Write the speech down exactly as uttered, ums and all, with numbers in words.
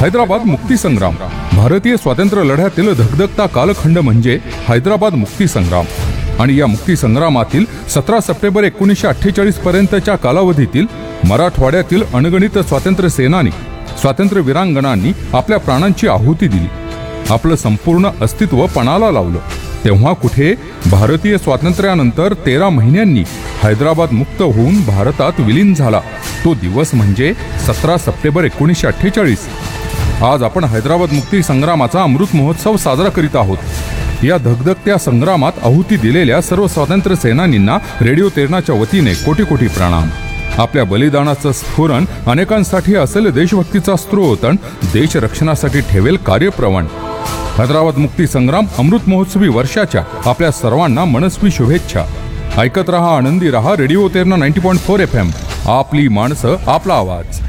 हैदराबाद मुक्ती संग्राम. भारतीय स्वातंत्र्य लढ्यातील धगधगता कालखंड म्हणजे हैदराबाद मुक्ती संग्राम. आणि या मुक्ती संग्रामातील सतरा सप्टेंबर एकोणीसशे अठ्ठेचाळीस पर्यंतच्या कालावधीतील मराठवाड्यातील अनगणित स्वातंत्र्य सेनानी, स्वातंत्र्य वीरांगणांनी आपल्या प्राणांची आहुती दिली, आपलं संपूर्ण अस्तित्व पणाला लावलं. तेव्हा कुठे भारतीय स्वातंत्र्यानंतर तेरा महिन्यांनी हैदराबाद मुक्त होऊन भारतात विलीन झाला तो दिवस म्हणजे सतरा सप्टेंबर एकोणीसशे अठ्ठेचाळीस. आज आपण हैदराबाद मुक्ती संग्रामाचा अमृत महोत्सव साजरा करीत आहोत. या धगधगत्या संग्रामात आहुती दिलेल्या सर्व स्वातंत्र्य सेनानींना रेडिओ तेरणाच्या वतीने कोटी कोटी प्रणाम. आपल्या बलिदानाचं स्फुरण अनेकांसाठी असेल देशभक्तीचा स्रोत आणि देश रक्षणासाठी ठेवेल कार्यप्रवण. हैदराबाद मुक्ती संग्राम अमृत महोत्सवी वर्षाच्या आपल्या सर्वांना मनस्वी शुभेच्छा. ऐकत रहा, आनंदी रहा. रेडिओ तेरणा नव्वद पॉईंट चार एफ एम. आपली माणसं, आपला आवाज.